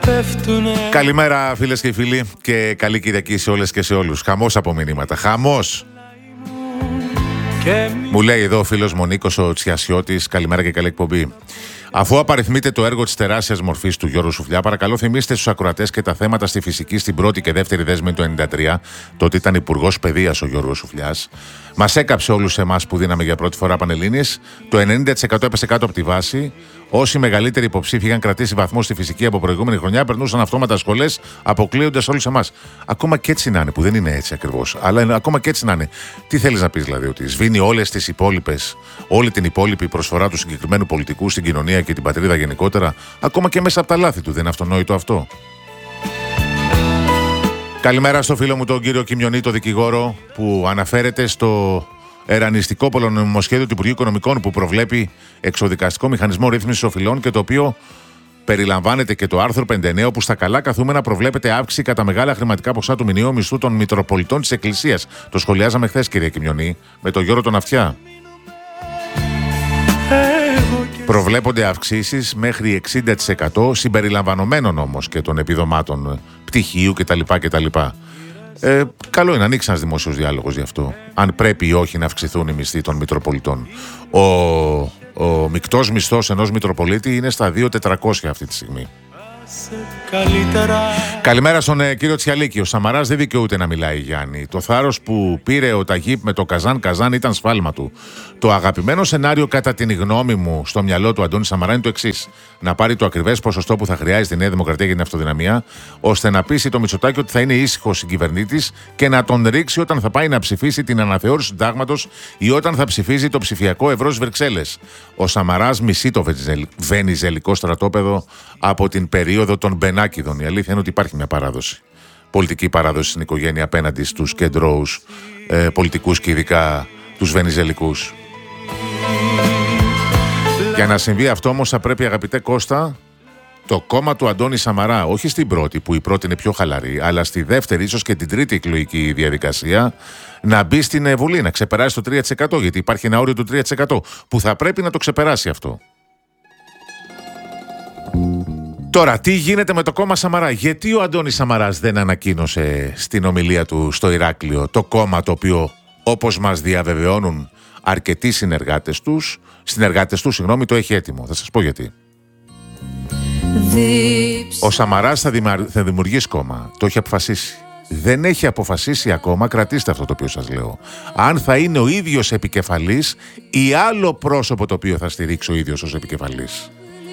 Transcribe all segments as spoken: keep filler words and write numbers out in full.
Καλημέρα φίλες και φίλοι και καλή Κυριακή σε όλες και σε όλους. Χαμός από μηνύματα, χαμός. Μου λέει εδώ ο φίλος μου Νίκος ο Τσιασιώτης, καλημέρα και καλή εκπομπή. Αφού απαριθμείτε το έργο της τεράστιας μορφής του Γιώργου Σουφλιά, παρακαλώ θυμίστε στους ακροατές και τα θέματα στη φυσική στην πρώτη και δεύτερη δέσμη του ενενήντα τρία. Τότε ήταν υπουργός παιδείας ο Γιώργος Σουφλιάς. Μας έκαψε όλους εμάς που δίναμε για πρώτη φορά Πανελλήνιες. Το ενενήντα τοις εκατό έπεσε κάτω από τη βάση. Όσοι μεγαλύτεροι υποψήφοι είχαν κρατήσει βαθμό στη φυσική από προηγούμενη χρονιά, περνούσαν αυτόματα σχολές, αποκλείοντας όλους εμάς. Ακόμα και έτσι να είναι, που δεν είναι έτσι ακριβώς. Αλλά ακόμα και έτσι να είναι. Τι θέλεις να πεις, δηλαδή, ότι σβήνει όλες τις υπόλοιπες, όλη την υπόλοιπη προσφορά του συγκεκριμένου πολιτικού στην κοινωνία και την πατρίδα γενικότερα, ακόμα και μέσα από τα λάθη του? Δεν είναι αυτονόητο αυτό? Καλημέρα στο φίλο μου τον κύριο Κιμιονή, το δικηγόρο, που αναφέρεται στο ερανιστικό πολωνομοσχέδιο του Υπουργείου Οικονομικών που προβλέπει εξοδικαστικό μηχανισμό ρύθμισης οφειλών και το οποίο περιλαμβάνεται και το άρθρο πενήντα εννέα, όπου στα καλά καθούμενα προβλέπεται αύξηση κατά μεγάλα χρηματικά ποσά του μηνιαίου μισθού των Μητροπολιτών της Εκκλησίας. Το σχολιάζαμε χθες, κύριε Κιμιονή, με τον Γιώργο τον Αυτιά. Προβλέπονται αυξήσεις μέχρι εξήντα τοις εκατό, συμπεριλαμβανομένων όμως και των επιδομάτων πτυχίου κτλ. κτλ. Ε, καλό είναι να ανοίξει ένας δημόσιος διάλογος γι' αυτό. Αν πρέπει ή όχι να αυξηθούν οι μισθοί των Μητροπολιτών. Ο, ο μεικτός μισθός ενός Μητροπολίτη είναι στα δύο χιλιάδες τετρακόσια αυτή τη στιγμή. Καλημέρα στον ε, κύριο Τσιαλίκη. Ο Σαμαράς δεν δικαιούται να μιλάει, Γιάννη. Το θάρρος που πήρε ο Ταγίπ με το Καζάν Καζάν ήταν σφάλμα του. Το αγαπημένο σενάριο, κατά την γνώμη μου, στο μυαλό του Αντώνη Σαμαρά είναι το εξής: να πάρει το ακριβές ποσοστό που θα χρειάζεται η Νέα Δημοκρατία για την αυτοδυναμία, ώστε να πείσει το Μητσοτάκη ότι θα είναι ήσυχος συγκυβερνήτης και να τον ρίξει όταν θα πάει να ψηφίσει την αναθεώρηση του συντάγματος ή όταν θα ψηφίζει το ψηφιακό ευρώ στις Βρυξέλλες. Ο Σαμαράς μισεί το βενιζελικό στρατόπεδο από την περίοδο των Μπενάκηδων. Η αλήθεια είναι ότι υπάρχει μια παράδοση. Πολιτική παράδοση στην οικογένεια απέναντι στους κεντρώους ε, πολιτικούς και ειδικά τους βενιζελικούς. Για να συμβεί αυτό όμως θα πρέπει, αγαπητέ Κώστα, το κόμμα του Αντώνη Σαμαρά, όχι στην πρώτη που η πρώτη είναι πιο χαλαρή, αλλά στη δεύτερη, ίσως και την τρίτη εκλογική διαδικασία, να μπει στην Βουλή, να ξεπεράσει το τρία τοις εκατό, γιατί υπάρχει ένα όριο του τρία τοις εκατό που θα πρέπει να το ξεπεράσει αυτό. Τώρα, τι γίνεται με το κόμμα Σαμαρά? Γιατί ο Αντώνης Σαμαράς δεν ανακοίνωσε στην ομιλία του στο Ηράκλειο το κόμμα το οποίο, όπως μας διαβεβαιώνουν αρκετοί συνεργάτες τους, συνεργάτες του, συγγνώμη, το έχει έτοιμο? Θα σας πω γιατί. Ο Σαμαράς θα, δημιουργ... θα δημιουργήσει κόμμα. Το έχει αποφασίσει. Δεν έχει αποφασίσει ακόμα, κρατήστε αυτό το οποίο σας λέω, αν θα είναι ο ίδιος επικεφαλής ή άλλο πρόσωπο το οποίο θα στηρίξει ο ίδιος ως επικεφαλής.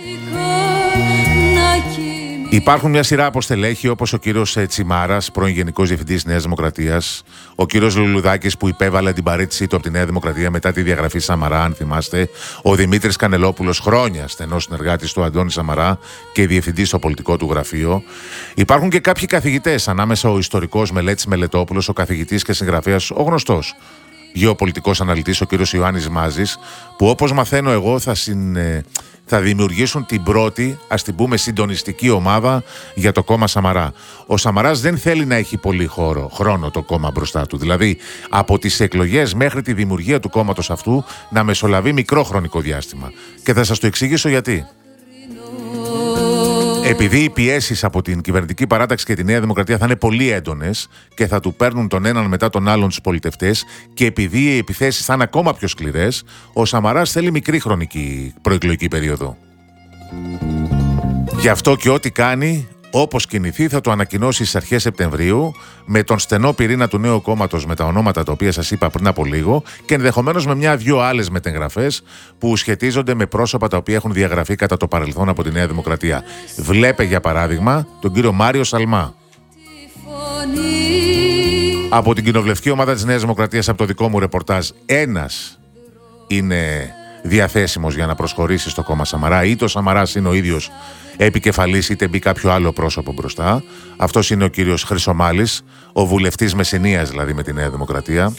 Υπάρχουν μια σειρά από στελέχη, όπως ο κύριος Τσιμάρας, πρώην Γενικός Διευθυντής Νέας Δημοκρατίας, ο κύριος Λουλουδάκης που υπέβαλε την παρέτησή του από τη Νέα Δημοκρατία μετά τη διαγραφή Σαμαρά, αν θυμάστε, ο Δημήτρης Κανελόπουλος, χρόνια στενός συνεργάτης του Αντώνη Σαμαρά και διευθυντής στο πολιτικό του γραφείο. Υπάρχουν και κάποιοι καθηγητές, ανάμεσα ο ιστορικός Μελέτης Μελετόπουλος, ο καθηγητής και συγγραφέας, ο γνωστός γεωπολιτικός αναλυτής, ο κύριος Ιωάννης Μάζης, που όπως μαθαίνω εγώ θα συν... θα δημιουργήσουν την πρώτη, ας την πούμε, συντονιστική ομάδα για το κόμμα Σαμαρά. Ο Σαμαράς δεν θέλει να έχει πολύ χώρο, χρόνο το κόμμα μπροστά του. Δηλαδή, από τις εκλογές μέχρι τη δημιουργία του κόμματος αυτού να μεσολαβεί μικρό χρονικό διάστημα. Και θα σας το εξηγήσω γιατί. Επειδή οι πιέσεις από την κυβερνητική παράταξη και τη Νέα Δημοκρατία θα είναι πολύ έντονες και θα του παίρνουν τον έναν μετά τον άλλον τους πολιτευτές, και επειδή οι επιθέσεις θα είναι ακόμα πιο σκληρές, ο Σαμαράς θέλει μικρή χρονική προεκλογική περίοδο. Γι' αυτό και ό,τι κάνει, όπως κινηθεί, θα το ανακοινώσει στις αρχές Σεπτεμβρίου, με τον στενό πυρήνα του νέου κόμματος με τα ονόματα τα οποία σας είπα πριν από λίγο και ενδεχομένως με μια-δυο άλλες μετεγγραφές που σχετίζονται με πρόσωπα τα οποία έχουν διαγραφεί κατά το παρελθόν από τη Νέα Δημοκρατία. Βλέπε για παράδειγμα τον κύριο Μάριο Σαλμά. Από την κοινοβουλευτική ομάδα της Νέας Δημοκρατίας, από το δικό μου ρεπορτάζ, ένας είναι διαθέσιμος για να προσχωρήσει στο κόμμα Σαμαρά. Είτε ο Σαμαράς είναι ο ίδιος επικεφαλής, είτε μπει κάποιο άλλο πρόσωπο μπροστά. Αυτός είναι ο κύριος Χρυσομάλης, ο βουλευτής Μεσσηνίας δηλαδή με τη Νέα Δημοκρατία.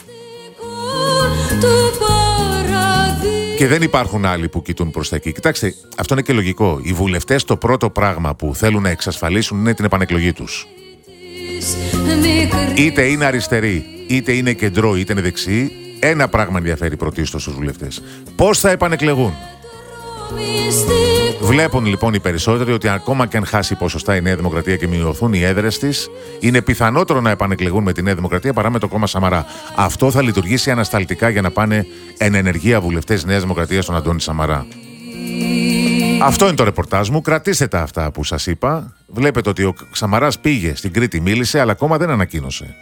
Και δεν υπάρχουν άλλοι που κοιτούν προς τα εκεί. Κοιτάξτε, αυτό είναι και λογικό. Οι βουλευτές το πρώτο πράγμα που θέλουν να εξασφαλίσουν είναι την επανεκλογή τους. Είτε είναι αριστεροί, είτε είναι κεντρό, είτε είναι δεξιοί, ένα πράγμα ενδιαφέρει πρωτίστως στους βουλευτές: πώς θα επανεκλεγούν. Βλέπουν λοιπόν οι περισσότεροι ότι ακόμα και αν χάσει ποσοστά η Νέα Δημοκρατία και μειωθούν οι έδρες της, είναι πιθανότερο να επανεκλεγούν με τη Νέα Δημοκρατία παρά με το κόμμα Σαμαρά. Αυτό θα λειτουργήσει ανασταλτικά για να πάνε εν ενεργεία βουλευτές Νέας Δημοκρατίας στον Αντώνη Σαμαρά. Αυτό είναι το ρεπορτάζ μου. Κρατήστε τα αυτά που σας είπα. Βλέπετε ότι ο Σαμαράς πήγε στην Κρήτη, μίλησε, αλλά ακόμα δεν ανακοίνωσε.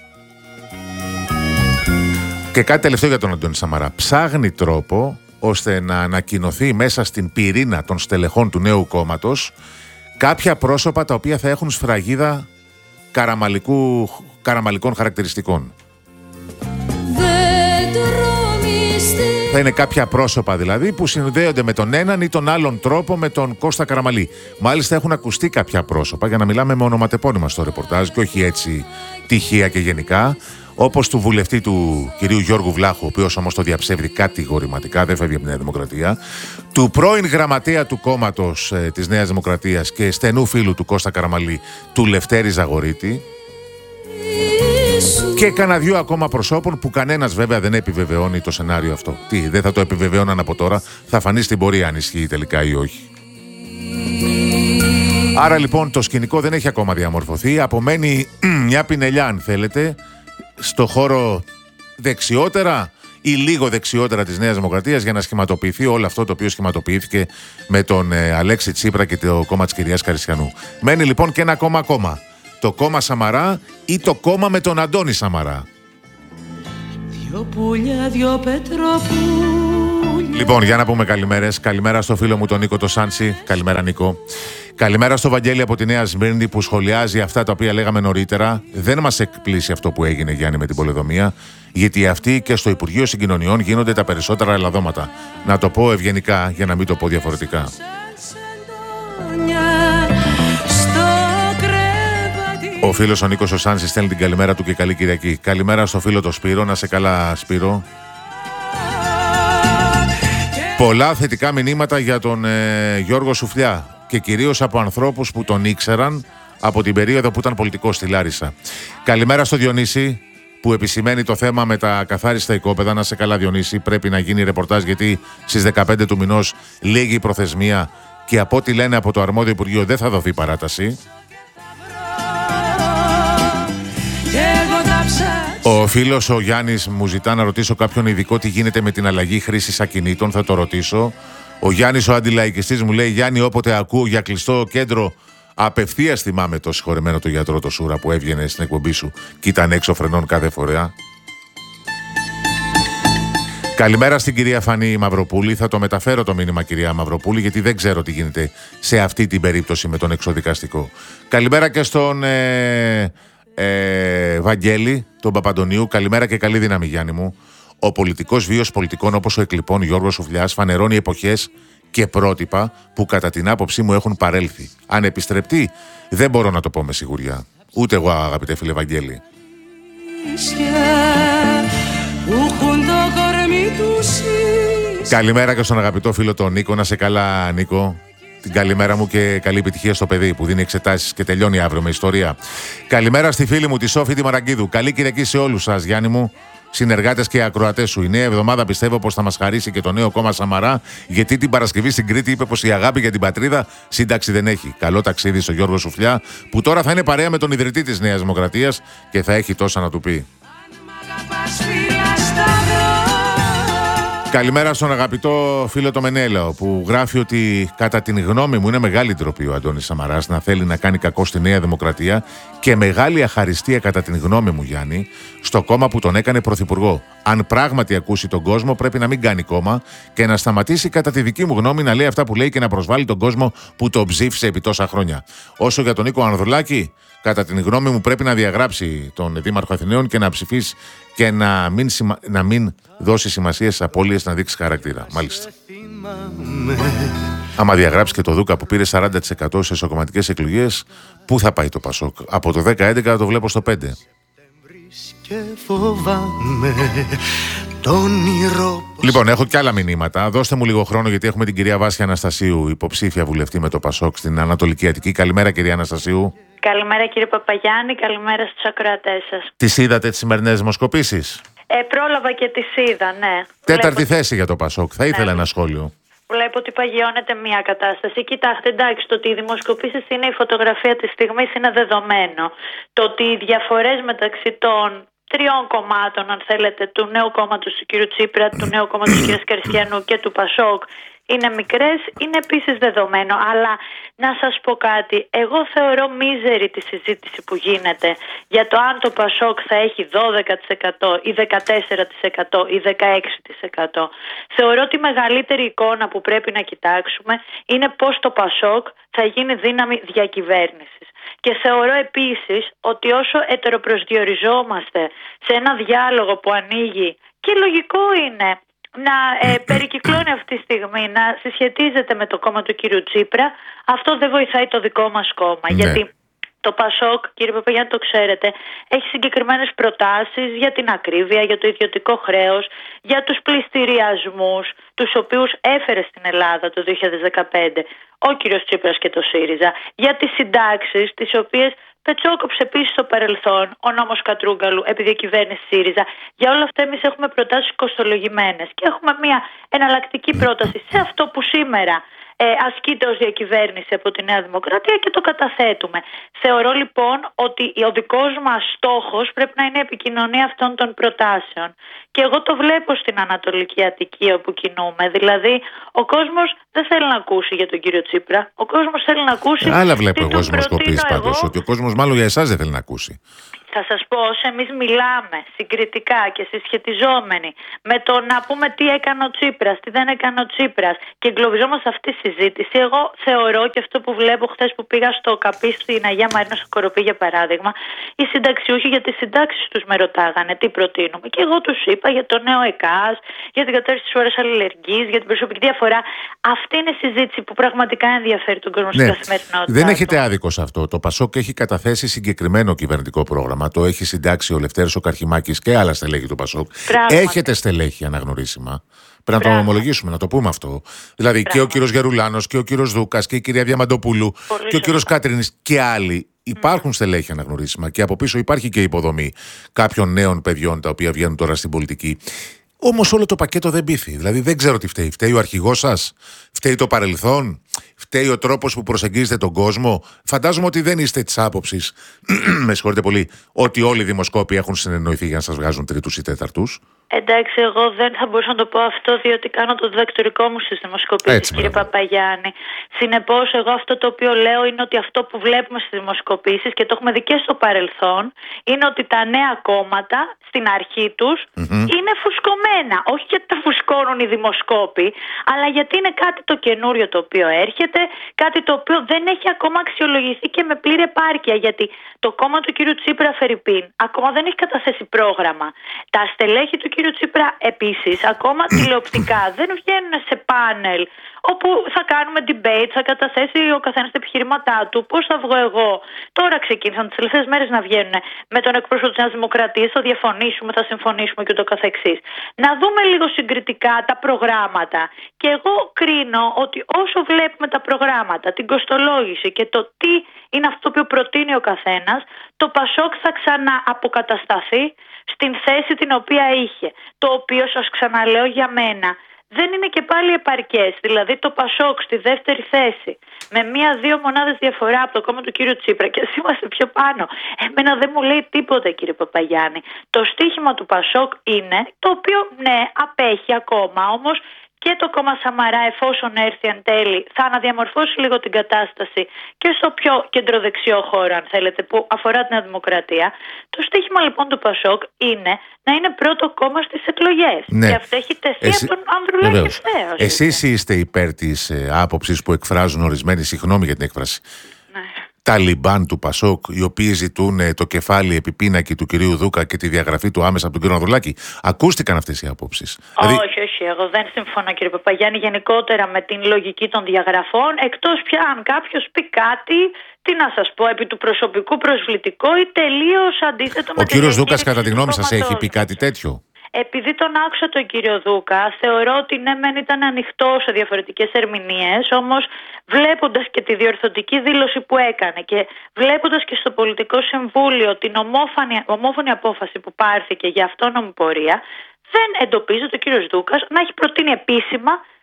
Και κάτι τελευταίο για τον Αντώνη Σαμαρά. Ψάχνει τρόπο ώστε να ανακοινωθεί μέσα στην πυρήνα των στελεχών του νέου κόμματος κάποια πρόσωπα τα οποία θα έχουν σφραγίδα καραμαλικού, καραμαλικών χαρακτηριστικών. Θα είναι κάποια πρόσωπα δηλαδή που συνδέονται με τον έναν ή τον άλλον τρόπο με τον Κώστα Καραμαλή. Μάλιστα έχουν ακουστεί κάποια πρόσωπα, για να μιλάμε με ονοματεπώνυμα στο ρεπορτάζ και όχι έτσι τυχαία και γενικά, όπως του βουλευτή του κυρίου Γιώργου Βλάχου, ο οποίος όμως το διαψεύδει κατηγορηματικά, δεν φεύγει από τη Νέα Δημοκρατία, του πρώην γραμματέα του κόμματος ε, της Νέας Δημοκρατίας και στενού φίλου του Κώστα Καραμαλή, του Λευτέρη Ζαγορίτη, και κανένα δυο ακόμα προσώπων που κανένας βέβαια δεν επιβεβαιώνει το σενάριο αυτό. Τι, δεν θα το επιβεβαιώναν από τώρα, θα φανεί στην πορεία αν ισχύει τελικά ή όχι. Άρα λοιπόν το σκηνικό δεν έχει ακόμα διαμορφωθεί, απομένει μια πινελιά αν θέλετε, στο χώρο δεξιότερα ή λίγο δεξιότερα της Νέας Δημοκρατίας για να σχηματοποιηθεί όλο αυτό το οποίο σχηματοποιήθηκε με τον ε, Αλέξη Τσίπρα και το κόμμα της κυρίας Καριστιανού. Μένει λοιπόν και ένα κόμμα ακόμα. Το κόμμα Σαμαρά ή το κόμμα με τον Αντώνη Σαμαρά. Δυο πουλιά, δυο πετροπούλια. Λοιπόν, για να πούμε καλημέρες. Καλημέρα στο φίλο μου τον Νίκο το Σάντσι. Καλημέρα Νίκο. Καλημέρα στο Βαγγέλη από τη Νέα Σμύρνη που σχολιάζει αυτά τα οποία λέγαμε νωρίτερα. Δεν μας εκπλήσει αυτό που έγινε, Γιάννη, με την πολεοδομία, γιατί αυτοί και στο Υπουργείο Συγκοινωνιών γίνονται τα περισσότερα ελαδώματα. Να το πω ευγενικά για να μην το πω διαφορετικά. Ο φίλος ο Νίκος ο Σάνση στέλνει την καλημέρα του και καλή Κυριακή. Καλημέρα στο φίλο το Σπύρο, να σε καλά Σπύρο. Πολλά θετικά μηνύματα για τον ε, Γιώργο Σουφλιά και κυρίως από ανθρώπους που τον ήξεραν από την περίοδο που ήταν πολιτικός στη Λάρισα. Καλημέρα στο Διονύση που επισημαίνει το θέμα με τα καθάριστα οικόπεδα. Να σε καλά Διονύση, πρέπει να γίνει ρεπορτάζ γιατί στις δεκαπέντε του μηνός λήγει η προθεσμία και από ό,τι λένε από το αρμόδιο Υπουργείο δεν θα δοθεί παράταση. Ο φίλος ο Γιάννης μου ζητά να ρωτήσω κάποιον ειδικό τι γίνεται με την αλλαγή χρήσης ακινήτων. Θα το ρωτήσω. Ο Γιάννης ο αντιλαϊκιστής μου λέει: Γιάννη, όποτε ακούω για κλειστό κέντρο, απευθείας θυμάμαι το συγχωρεμένο το γιατρό το Σούρα που έβγαινε στην εκπομπή σου και ήταν έξω φρενών κάθε φορά. Καλημέρα στην κυρία Φανή Μαυροπούλη. Θα το μεταφέρω το μήνυμα, κυρία Μαυροπούλη, γιατί δεν ξέρω τι γίνεται σε αυτή την περίπτωση με τον εξωδικαστικό. Καλημέρα και στον ε, ε, Βαγγέλη, τον Παπαντονίου. Καλημέρα και καλή δύναμη, Γιάννη μου. Ο πολιτικός βίος πολιτικών όπως ο εκλειπών Γιώργος Σουφλιάς φανερώνει εποχές και πρότυπα που κατά την άποψή μου έχουν παρέλθει. Αν επιστρεπτεί, δεν μπορώ να το πω με σιγουριά. Ούτε εγώ, αγαπητέ φίλε Βαγγέλη. Καλημέρα και στον αγαπητό φίλο τον Νίκο. Να σε καλά, Νίκο. Την καλημέρα μου και καλή επιτυχία στο παιδί που δίνει εξετάσεις και τελειώνει αύριο με ιστορία. Καλημέρα στη φίλη μου τη Σόφη τη Μαραγκίδου. Καλή Κυριακή σε όλους σας, Γιάννη μου, συνεργάτες και ακροατές σου. Η νέα εβδομάδα πιστεύω πως θα μας χαρίσει και το νέο κόμμα Σαμαρά, γιατί την Παρασκευή στην Κρήτη είπε πως η αγάπη για την πατρίδα σύνταξη δεν έχει. Καλό ταξίδι στο Γιώργο Σουφλιά, που τώρα θα είναι παρέα με τον ιδρυτή της Νέας Δημοκρατίας και θα έχει τόσα να του πει. Καλημέρα στον αγαπητό φίλο το Μενέλαο που γράφει ότι κατά την γνώμη μου είναι μεγάλη ντροπή ο Αντώνης Σαμαράς να θέλει να κάνει κακό στη Νέα Δημοκρατία και μεγάλη αχαριστία κατά την γνώμη μου, Γιάννη, στο κόμμα που τον έκανε πρωθυπουργό. Αν πράγματι ακούσει τον κόσμο πρέπει να μην κάνει κόμμα και να σταματήσει κατά τη δική μου γνώμη να λέει αυτά που λέει και να προσβάλλει τον κόσμο που τον ψήφισε επί τόσα χρόνια. Όσο για τον Νίκο Ανδρουλάκη, κατά την γνώμη μου πρέπει να διαγράψει τον Δήμαρχο Αθηναίων και να ψηφίσει και να μην, σημα... να μην δώσει σημασία στις απώλειες, να δείξει χαρακτήρα. Μάλιστα. Άμα διαγράψει και το Δούκα που πήρε σαράντα τοις εκατό σε εσωκομματικές εκλογές, πού θα πάει το Πασόκ? Από το δέκα έντεκα το βλέπω στο πέντε. Λοιπόν, έχω και άλλα μηνύματα. Δώστε μου λίγο χρόνο γιατί έχουμε την κυρία Βάσια Αναστασίου, υποψήφια βουλευτή με το Πασόκ στην Ανατολική Αττική. Καλημέρα, κυρία Αναστασίου. Καλημέρα, κύριε Παπαγιάννη. Καλημέρα στους ακροατές σας. Τις είδατε τις σημερινές δημοσκοπήσεις? Ε, πρόλαβα και τις είδα, ναι. Τέταρτη Βλέπω... θέση για το Πασόκ. Θα ήθελα ναι. ένα σχόλιο. Βλέπω ότι παγιώνεται μια κατάσταση. Κοιτάξτε, εντάξει, το ότι οι δημοσκοπήσεις είναι η φωτογραφία της στιγμής είναι δεδομένο. Το ότι οι διαφορές μεταξύ των τριών κομμάτων, αν θέλετε, του νέου κόμματος του κ. Τσίπρα, του νέου κόμματος του κ. Καριστιανού και του Πασόκ είναι μικρές, είναι επίσης δεδομένο. Αλλά να σας πω κάτι, εγώ θεωρώ μίζερη τη συζήτηση που γίνεται για το αν το Πασόκ θα έχει δώδεκα τοις εκατό ή δεκατέσσερα τοις εκατό ή δεκαέξι τοις εκατό. Θεωρώ ότι η μεγαλύτερη εικόνα που πρέπει να κοιτάξουμε είναι πώς το Πασόκ θα γίνει δύναμη διακυβέρνησης. Και θεωρώ επίσης ότι όσο ετεροπροσδιοριζόμαστε σε ένα διάλογο που ανοίγει, και λογικό είναι να ε, περικυκλώνει αυτή τη στιγμή, να συσχετίζεται με το κόμμα του κύριου Τσίπρα, αυτό δεν βοηθάει το δικό μας κόμμα. Ναι. Γιατί το Πασόκ, κύριε Παπαγιάννη, το ξέρετε, έχει συγκεκριμένες προτάσεις για την ακρίβεια, για το ιδιωτικό χρέος, για τους πληστηριασμούς, τους οποίους έφερε στην Ελλάδα το δύο χιλιάδες δεκαπέντε ο κύριος Τσίπρας και το ΣΥΡΙΖΑ, για τις συντάξεις, τις οποίες πετσόκοψε επίσης στο παρελθόν ο νόμος Κατρούγκαλου επί διακυβέρνηση ΣΥΡΙΖΑ. Για όλα αυτά εμείς έχουμε προτάσεις κοστολογημένες και έχουμε μια εναλλακτική πρόταση σε αυτό που σήμερα ε, ασκείται ως διακυβέρνηση από τη Νέα Δημοκρατία και το καταθέτουμε. Θεωρώ λοιπόν ότι ο δικός μας στόχος πρέπει να είναι η επικοινωνία αυτών των προτάσεων. Και εγώ το βλέπω στην Ανατολική Αττική όπου κινούμε. Δηλαδή, ο κόσμος δεν θέλει να ακούσει για τον κύριο Τσίπρα. Ο κόσμος θέλει να ακούσει. Άλλα βλέπω εγώ δημοσκοπήσεις πάντως. Ότι ο κόσμος μάλλον για εσάς δεν θέλει να ακούσει. Θα σας πω, όσο εμείς μιλάμε συγκριτικά και συσχετιζόμενοι με το να πούμε τι έκανε ο Τσίπρας, τι δεν έκανε ο Τσίπρας και εγκλωβιζόμαστε αυτή τη συζήτηση, εγώ θεωρώ, και αυτό που βλέπω χθες που πήγα στο ΚΑΠΗ στην Αγία Μαρίνα στο Κοροπή για παράδειγμα, οι συνταξιούχοι για τις συντάξεις τους με ρωτάγανε τι προτείνουμε και εγώ τους είπα για το νέο ΕΚΑΣ, για την κατάρτιση της ώρας αλληλεγγύης, για την προσωπική διαφορά. Αυτή είναι η συζήτηση που πραγματικά ενδιαφέρει τον κόσμο, ναι, στην καθημερινότητα. Δεν έχετε άδικο σε αυτό. Το Πασόκ έχει καταθέσει συγκεκριμένο κυβερνητικό πρόγραμμα. Το έχει συντάξει ο Λευτέρης ο Καρχημάκης και άλλα στελέχη του Πασόκ. Πράγματι. Έχετε στελέχη αναγνωρίσιμα. Πρέπει να το ομολογήσουμε, να το πούμε αυτό. Δηλαδή Πράγματι. Και ο κύριος Γερουλάνος και ο κύριος Δούκας και η κυρία Διαμαντοπούλου Πολύ και ο κύριος Κάτρινης και άλλοι. Υπάρχουν mm. στελέχη αναγνωρίσιμα και από πίσω υπάρχει και υποδομή κάποιων νέων παιδιών τα οποία βγαίνουν τώρα στην πολιτική. Όμως όλο το πακέτο δεν πείθει. Δηλαδή δεν ξέρω τι φταίει. Φταίει ο αρχηγός σας, φταίει το παρελθόν, φταίει ο τρόπος που προσεγγίζετε τον κόσμο. Φαντάζομαι ότι δεν είστε της άποψης, με συγχωρείτε πολύ, ότι όλοι οι δημοσκόποι έχουν συνεννοηθεί για να σας βγάζουν τρίτους ή τέταρτους. Εντάξει, εγώ δεν θα μπορούσα να το πω αυτό, διότι κάνω το διδακτορικό μου στις δημοσκοπήσεις, κύριε Παπαγιάννη. Συνεπώς, εγώ αυτό το οποίο λέω είναι ότι αυτό που βλέπουμε στις δημοσκοπήσεις και το έχουμε δει και στο παρελθόν, είναι ότι τα νέα κόμματα στην αρχή τους mm-hmm. είναι φουσκωμένα. Όχι γιατί τα φουσκώνουν οι δημοσκόποι, αλλά γιατί είναι κάτι το καινούριο το οποίο έρχεται, κάτι το οποίο δεν έχει ακόμα αξιολογηθεί και με πλήρη επάρκεια. Γιατί το κόμμα του κύριου Τσίπρα Φερρυπίν ακόμα δεν έχει καταθέσει πρόγραμμα. Τα στελέχη του κύριου Τσίπρα επίσης ακόμα τηλεοπτικά δεν βγαίνουν σε πάνελ όπου θα κάνουμε debate, θα καταθέσει ο καθένας τα επιχειρήματά του. Πώς θα βγω εγώ? Τώρα ξεκίνησαν τις τελευταίες μέρες να βγαίνουν με τον εκπρόσωπο της Νέας Δημοκρατίας, θα διαφωνήσουμε, θα συμφωνήσουμε και το καθεξής. Να δούμε λίγο συγκριτικά τα προγράμματα. Και εγώ κρίνω ότι όσο βλέπουμε τα προγράμματα, την κοστολόγηση και το τι είναι αυτό το οποίο προτείνει ο καθένας, το Πασόκ θα ξανααποκατασταθεί στην θέση την οποία είχε. Το οποίο, σας ξαναλέω, για μένα δεν είναι και πάλι επαρκές. Δηλαδή το Πασόκ στη δεύτερη θέση με μία-δύο μονάδες διαφορά από το κόμμα του κύριου Τσίπρα και ας είμαστε πιο πάνω. Εμένα δεν μου λέει τίποτα, κύριε Παπαγιάννη. Το στίχημα του Πασόκ είναι, το οποίο ναι απέχει ακόμα, όμως και το κόμμα Σαμαρά, εφόσον έρθει εν τέλει, θα αναδιαμορφώσει λίγο την κατάσταση και στο πιο κεντροδεξιό χώρο, αν θέλετε, που αφορά την Νέα Δημοκρατία. Το στίχημα λοιπόν του Πασόκ είναι να είναι πρώτο κόμμα στις εκλογές. Ναι. Και αυτό έχει τεθεί Εσύ... από τον Ανδρουλάκη ευθέως. Εσείς είστε υπέρ της ε, άποψης που εκφράζουν ορισμένοι, συγγνώμη για την έκφραση, ναι, Ταλιμπάν του Πασόκ, οι οποίοι ζητούν το κεφάλι επιπίνακι του κυρίου Δούκα και τη διαγραφή του άμεσα από τον κύριο Ανδρουλάκη. Ακούστηκαν αυτές οι απόψεις? Όχι, δηλαδή... όχι, εγώ δεν συμφωνώ, κύριε Παπαγιάννη, γενικότερα με την λογική των διαγραφών, εκτός πια αν κάποιος πει κάτι, τι να σας πω, επί του προσωπικού προσβλητικό ή τελείως αντίθετο με Ο κύριος Δούκας, κατά τη γνώμη σας, έχει πει κάτι τέτοιο? Επειδή τον άκουσα τον κύριο Δούκα, θεωρώ ότι ναι μεν ήταν ανοιχτό σε διαφορετικές ερμηνείες, όμως βλέποντας και τη διορθωτική δήλωση που έκανε και βλέποντας και στο Πολιτικό Συμβούλιο την ομόφωνη, ομόφωνη απόφαση που πάρθηκε για αυτόνομη πορεία, δεν εντοπίζω τον κύριο Δούκας να έχει προτείνει επίσημα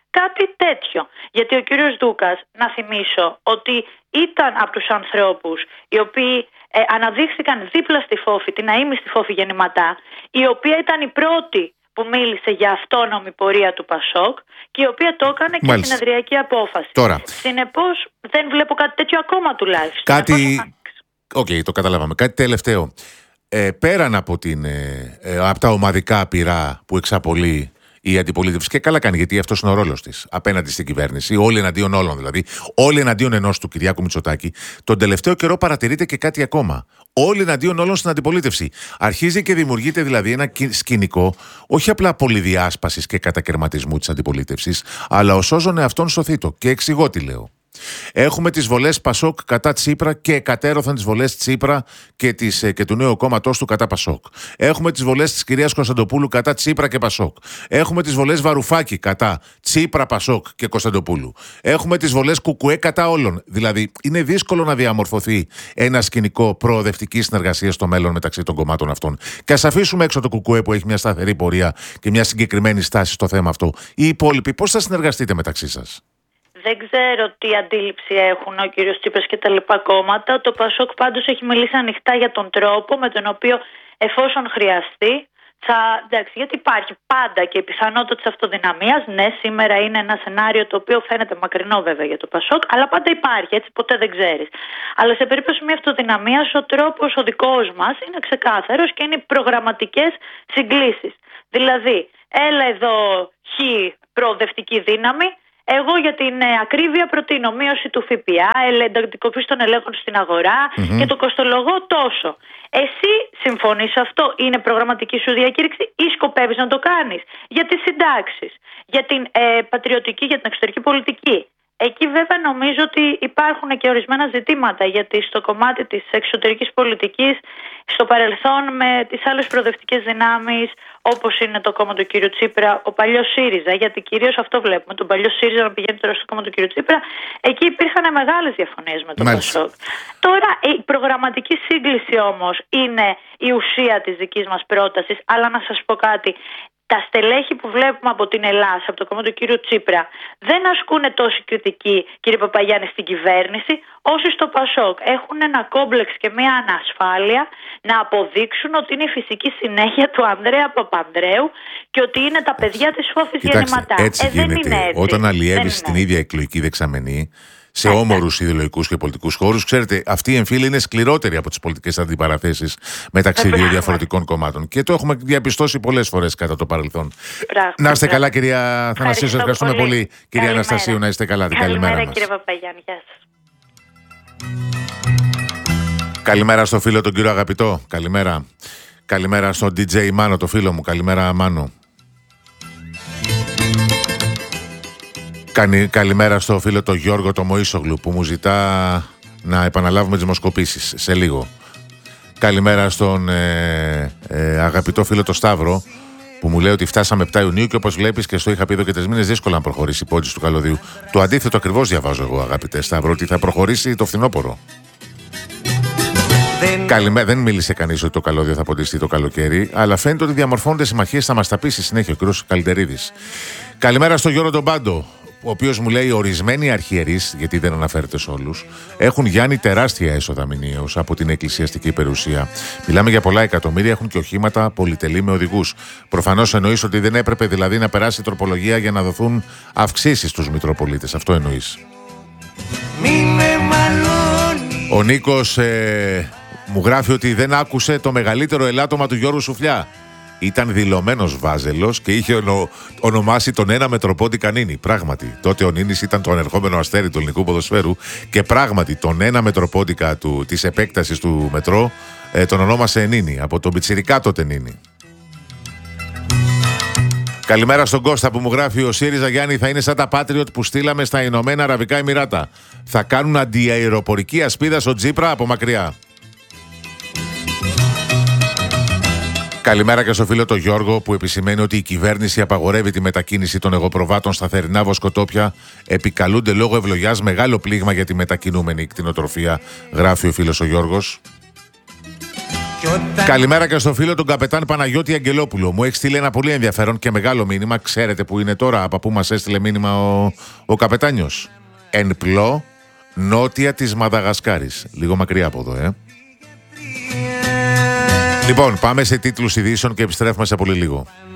κάτι τέτοιο. Γιατί ο κύριος Δούκας, να θυμίσω ότι ήταν από τους ανθρώπους οι οποίοι ε, αναδείχθηκαν δίπλα στη Φόφη, την αείμνηστη Φόφη Γεννηματά, η οποία ήταν η πρώτη που μίλησε για αυτόνομη πορεία του Πασόκ και η οποία το έκανε και συνεδριακή απόφαση. Τώρα. Συνεπώς δεν βλέπω κάτι τέτοιο ακόμα τουλάχιστον. Κάτι... Οκ, okay, το καταλάβαμε. Κάτι τελευταίο. Ε, πέραν από, την, ε, ε, από τα ομαδικά πειρά που εξαπολύει η αντιπολίτευση, και καλά κάνει, γιατί αυτός είναι ο ρόλος της απέναντι στην κυβέρνηση, όλοι εναντίον όλων δηλαδή, όλοι εναντίον ενός του Κυριάκου Μητσοτάκη, τον τελευταίο καιρό παρατηρείται και κάτι ακόμα. Όλοι εναντίον όλων στην αντιπολίτευση. Αρχίζει και δημιουργείται δηλαδή ένα σκηνικό, όχι απλά πολυδιάσπασης και κατακαιρματισμού της αντιπολίτευσης, αλλά ο σώζον εαυτόν σωθήτο. Και εξηγώ τι λέω. Έχουμε τις βολές Πασόκ κατά Τσίπρα και κατέρωθαν τις βολές Τσίπρα και, της, και του νέου κόμματός του κατά Πασόκ. Έχουμε τις βολές της κυρίας Κωνσταντοπούλου κατά Τσίπρα και Πασόκ. Έχουμε τις βολές Βαρουφάκη κατά Τσίπρα, Πασόκ και Κωνσταντοπούλου. Έχουμε τις βολές Κουκουέ κατά όλων. Δηλαδή, είναι δύσκολο να διαμορφωθεί ένα σκηνικό προοδευτικής συνεργασίας στο μέλλον μεταξύ των κομμάτων αυτών. Και ας αφήσουμε έξω το Κουκουέ που έχει μια σταθερή πορεία και μια συγκεκριμένη στάση στο θέμα αυτό. Οι υπόλοιποι, πώς θα συνεργαστείτε μεταξύ σας? Δεν ξέρω τι αντίληψη έχουν ο κύριος Τσίπρας και τα λοιπά κόμματα. Το Πασόκ πάντως έχει μιλήσει ανοιχτά για τον τρόπο με τον οποίο, εφόσον χρειαστεί, θα, εντάξει, γιατί υπάρχει πάντα και η πιθανότητα της αυτοδυναμίας. Ναι, σήμερα είναι ένα σενάριο το οποίο φαίνεται μακρινό βέβαια για το Πασόκ, αλλά πάντα υπάρχει, έτσι ποτέ δεν ξέρεις. Αλλά σε περίπτωση μια αυτοδυναμίας, ο τρόπος ο δικός μας είναι ξεκάθαρος και είναι οι προγραμματικές συγκλήσεις. Δηλαδή, έλα εδώ χ προοδευτική δύναμη. Εγώ για την ακρίβεια προτείνω μείωση του ΦΠΑ, εντατικοποίηση των ελέγχων στην αγορά mm-hmm. και το κοστολογώ τόσο. Εσύ συμφωνείς αυτό? Είναι προγραμματική σου διακήρυξη ή σκοπεύεις να το κάνεις? Για τις συντάξεις, για την ε, πατριωτική, για την εξωτερική πολιτική. Εκεί βέβαια νομίζω ότι υπάρχουν και ορισμένα ζητήματα, γιατί στο κομμάτι της εξωτερικής πολιτικής στο παρελθόν με τις άλλες προοδευτικές δυνάμεις, όπως είναι το κόμμα του κ. Τσίπρα, ο παλιός ΣΥΡΙΖΑ, γιατί κυρίως αυτό βλέπουμε, τον παλιό ΣΥΡΙΖΑ να πηγαίνει τώρα στο κόμμα του κ. Τσίπρα, εκεί υπήρχαν μεγάλες διαφωνίες με τον Πασόκ. Τώρα η προγραμματική σύγκληση όμως είναι η ουσία της δικής μας πρότασης, αλλά να σας πω κάτι. Τα στελέχη που βλέπουμε από την Ελλάδα, από το κόμμα του κύριου Τσίπρα, δεν ασκούν τόση κριτική, κύριε Παπαγιάννη, στην κυβέρνηση, όσοι στο Πασόκ έχουν ένα κόμπλεξ και μια ανασφάλεια να αποδείξουν ότι είναι η φυσική συνέχεια του Ανδρέα Παπανδρέου και ότι είναι τα παιδιά της Φόφης Γεννηματά. Έτσι ε, γίνεται. Δεν είναι έτσι. Όταν αλλιεύεις την ίδια εκλογική δεξαμενή, σε όμορους ιδεολογικούς και πολιτικούς χώρους, ξέρετε, αυτή η εμφύλη είναι σκληρότερη από τις πολιτικές αντιπαραθέσεις μεταξύ δύο διαφορετικών κομμάτων. Και το έχουμε διαπιστώσει πολλές φορές κατά το παρελθόν. Πράγμα, να είστε καλά, κυρία Θανασίου. Σας ευχαριστούμε πολύ, πολύ κυρία καλημέρα. Αναστασίου. Να είστε καλά. Την καλημέρα, καλημέρα κύριε Παπαγιάννη. Γεια σας. Καλημέρα στο φίλο τον κύριο Αγαπητό. Καλημέρα. Καλημέρα στον ντι τζέι Μάνο, το φίλο μου. Καλημέρα, Μάνο. Καλημέρα στο φίλο το Γιώργο το Μωΐσογλου που μου ζητά να επαναλάβουμε τις δημοσκοπήσεις σε λίγο. Καλημέρα στον ε, ε, αγαπητό φίλο το Σταύρο που μου λέει ότι φτάσαμε επτά Ιουνίου και όπως βλέπεις και στο είχα πει εδώ και τρεις μήνες δύσκολα να προχωρήσει η πόντζη του καλωδίου. Το αντίθετο ακριβώς διαβάζω εγώ, αγαπητέ Σταύρο, ότι θα προχωρήσει το φθινόπωρο. Δεν... Καλημέρα, δεν μίλησε κανείς ότι το καλώδιο θα ποντιστεί το καλοκαίρι, αλλά φαίνεται ότι διαμορφώνονται συμμαχίες, θα μας τα πει στη συνέχεια ο κ. Καλυτερίδης. Καλημέρα στον Γιώργο τον Πάντο, ο οποίος μου λέει ορισμένοι αρχιερείς, γιατί δεν αναφέρεται σε όλους, έχουν γιάνει τεράστια έσοδα μηνύως από την εκκλησιαστική περιουσία. Μιλάμε για πολλά εκατομμύρια, έχουν και οχήματα πολυτελή με οδηγούς. Προφανώς εννοείς ότι δεν έπρεπε δηλαδή να περάσει η τροπολογία για να δοθούν αυξήσεις στους Μητροπολίτες. Αυτό εννοείς. Ο Νίκος ε, μου γράφει ότι δεν άκουσε το μεγαλύτερο ελάττωμα του Γιώργου Σουφλιά. Ήταν δηλωμένος βάζελος και είχε ονο, ονομάσει τον ένα Μετροπόντι Νίνη. Πράγματι, τότε ο Νίνης ήταν το ανερχόμενο αστέρι του ελληνικού ποδοσφαίρου και πράγματι τον ένα Μετροπόντικα του, της επέκτασης του μετρό ε, τον ονόμασε Νίνη, από τον πιτσιρικά τότε Νίνη. Καλημέρα στον Κώστα που μου γράφει: ο ΣΥΡΙΖΑ Γιάννη θα είναι σαν τα Patriot που στείλαμε στα Ηνωμένα Αραβικά Εμιράτα. Θα κάνουν αντιαεροπορική ασπίδα στο Τσίπρα από μακριά. Καλημέρα και στο φίλο το Γιώργο που επισημαίνει ότι η κυβέρνηση απαγορεύει τη μετακίνηση των εγωπροβάτων στα θερινά βοσκοτόπια. Επικαλούνται λόγω ευλογιάς μεγάλο πλήγμα για τη μετακινούμενη κτηνοτροφία, γράφει ο φίλος ο Γιώργος. Καλημέρα και στο φίλο τον καπετάν Παναγιώτη Αγγελόπουλο. Μου έχει στείλει ένα πολύ ενδιαφέρον και μεγάλο μήνυμα. Ξέρετε που είναι τώρα, από πού μας έστειλε μήνυμα ο, ο καπετάνιος? Εν πλώ, νότια της Μαδαγασκάρης. Λίγο μακριά από εδώ, ε. Λοιπόν, πάμε σε τίτλους ειδήσεων και επιστρέφουμε σε πολύ λίγο.